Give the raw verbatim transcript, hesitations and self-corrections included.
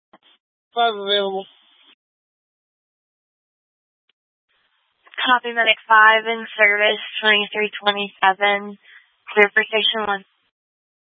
Five available. Copy Medic five in service, twenty-three twenty-seven. Clear for Station one.